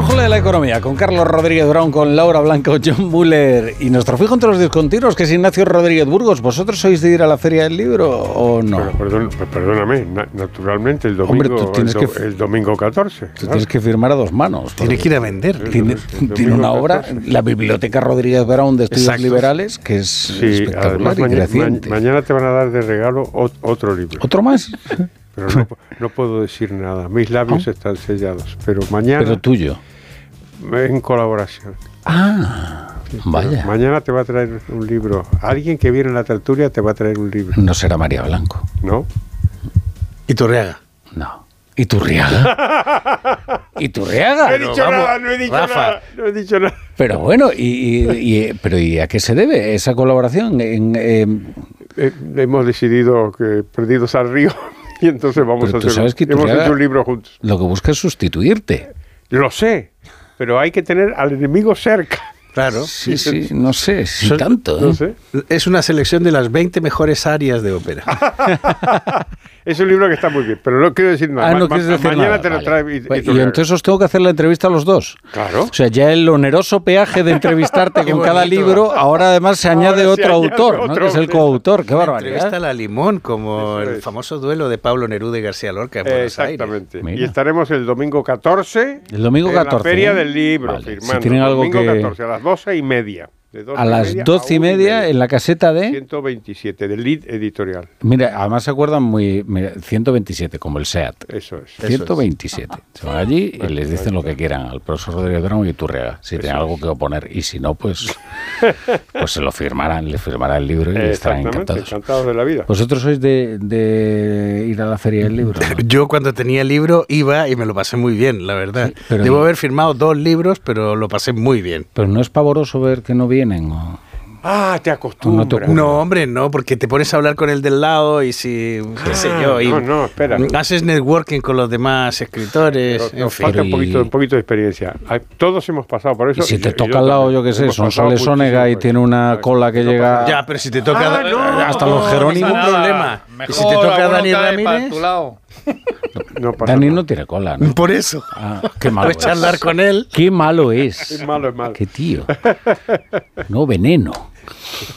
Brújula de la economía, con Carlos Rodríguez Brown, con Laura Blanco, John Muller y nuestro fijo entre los discontinuos, que es Ignacio Rodríguez Burgos. ¿Vosotros sois de ir a la Feria del Libro o no? Pero perdóname, naturalmente el domingo, hombre, el domingo 14. Tú tienes que firmar a dos manos. Tiene que ir a vender. Tiene una obra, la Biblioteca Rodríguez Brown de Estudios Liberales, que es espectacular y creciente. Mañana te van a dar de regalo otro libro. ¿Otro más? Pero no puedo decir nada. Mis labios están sellados. Pero mañana... Pero tuyo. En colaboración. Vaya. Mañana te va a traer un libro. Alguien que viene en la tertulia te va a traer un libro. No será María Blanco. ¿No? Iturriaga. No. ¿Iturriaga? ¿Iturriaga? No he dicho nada, no he dicho nada. Pero bueno, ¿y a qué se debe esa colaboración? Hemos decidido que Perdidos al Río y entonces vamos a hacer hemos hecho un libro juntos. Lo que busca es sustituirte. Lo sé, pero hay que tener al enemigo cerca. Claro. Sí, no sé, si tanto. No sé. Es una selección de las 20 mejores áreas de ópera. Es un libro que está muy bien, pero no quiero decir nada. No quieres decir mañana nada. te lo trae. Y entonces os tengo que hacer la entrevista a los dos. Claro. O sea, ya el oneroso peaje de entrevistarte con cada libro, ahora además se añade otro autor, ¿no? Que es el coautor. Qué barbaridad. Entrevista a la Limón, como el famoso duelo de Pablo Neruda y García Lorca en Buenos Aires. Exactamente. Mira. Y estaremos el domingo 14. El domingo 14. En la Feria del Libro, vale. firmando. Si tienen algo domingo que... 14, a las 12:30. A las 12:30 en la caseta de... 127, del Lead Editorial. Mira, además se acuerdan muy... 127, como el SEAT. Eso es. 127. Se van allí y les dicen lo que quieran al profesor Rodríguez Brown y Iturriaga, si tienen algo que oponer. Y si no, pues se lo firmarán, le firmará el libro y estarán encantados. Encantados de la vida. ¿Vosotros sois de ir a la Feria del Libro, ¿no? Yo cuando tenía el libro iba y me lo pasé muy bien, la verdad. Sí, Debo haber firmado 2 libros, pero lo pasé muy bien. Pero no es pavoroso ver que no vienen, ¿o? Te acostumbras. No, hombre, no, porque te pones a hablar con el del lado y si, qué sé yo, y espera. haces networking con los demás escritores. Nos falta un poquito de experiencia. Todos hemos pasado por eso. Y si te toca al lado, yo qué sé, son Soles Ónega y tiene una cola que llega... Ya, pero si te toca hasta los Jerónimos. Ningún problema. Y si te toca Dani Ramírez... Dani no tiene cola, ¿no? Por eso. Qué malo puedes charlar con él. Qué malo es. Es malo. Qué tío. No, veneno.